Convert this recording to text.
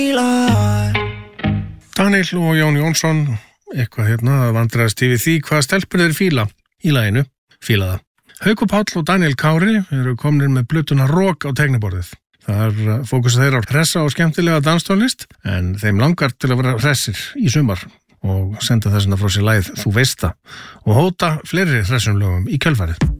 Daniel og Jón Jónsson eitthvað vandræðast yfir því hvað stelpur þeir fíla í laginu, fíla það. Haukur Páll og Daniel Kári eru komnir með plötuna Rock á teikniborðið. Þar fókusa þeir á hressa og skemmtilega danstónlist en þeim langar til að vera hressir í sumar og senda þessina frá sér lagið Þú veist það og hóta fleiri hressum lögum í kjölfarið.